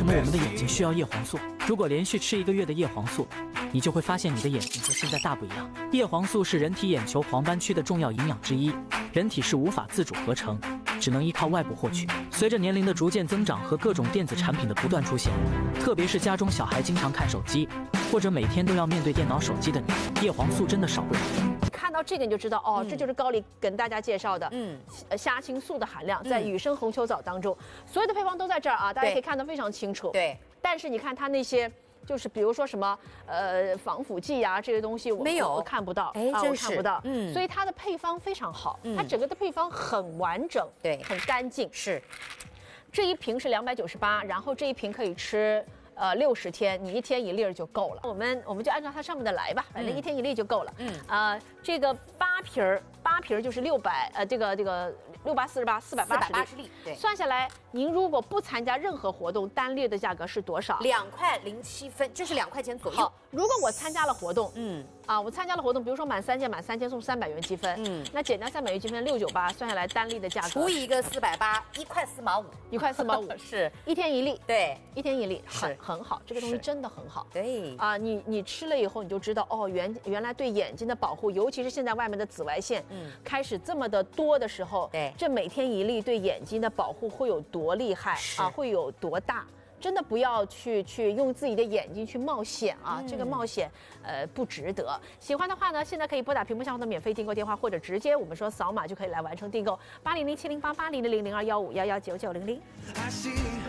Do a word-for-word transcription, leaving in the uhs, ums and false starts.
么我们的眼睛需要叶黄素？如果连续吃一个月的叶黄素，你就会发现你的眼睛和现在大不一样。叶黄素是人体眼球黄斑区的重要营养之一，人体是无法自主合成，只能依靠外部获取。随着年龄的逐渐增长和各种电子产品的不断出现，特别是家中小孩经常看手机，或者每天都要面对电脑、手机的你，叶黄素真的少不了。 看到这个你就知道哦， 嗯、 这就是高丽跟大家介绍的，嗯，虾青素的含量在雨生红球藻当中，所有的配方都在这儿啊，大家可以看得非常清楚。 对， 但是你看它那些。就是比如说什么呃防腐剂呀、啊、这些东西我没有我看不到， 哎， 啊、 真我看不到， 嗯， 所以它的配方非常好， 嗯、 它整个的配方很完整， 对， 很干净。 是， 这一瓶是两百九十八，然后这一瓶可以吃呃六十天，你一天一粒就够了。我们我们就按照它上面的来吧，反正一天一粒就够了。嗯，呃，这个八瓶儿八瓶儿就是六百呃这个这个六八四十八四百八十粒， 对， 算下来您如果不参加任何活动，单粒的价格是多少？ 两块零七分，这是两块钱左右。 好，如果我参加了活动， 嗯， 啊，我参加了活动，比如说满三件，满三件送三百元积分，嗯，那减掉三百元积分六九八，算下来单粒的价格除以一个四百八，一块四毛五， 一块四毛五， 是一天一粒， 对， 一天一粒，很是很好，这个东西真的很好， 对， 啊，你你吃了以后你就知道哦，原原来对眼睛的保护，尤其是现在外面的紫外线，嗯，开始这么的多的时候， 对， 这每天一粒对眼睛的保护会有多厉害啊，会有多大？真的不要去去用自己的眼睛去冒险啊！嗯、这个冒险，呃，不值得。喜欢的话呢，现在可以拨打屏幕上方的免费订购电话，或者直接我们说扫码就可以来完成订购，八零零七零八八零零零零二幺五幺幺九九零零。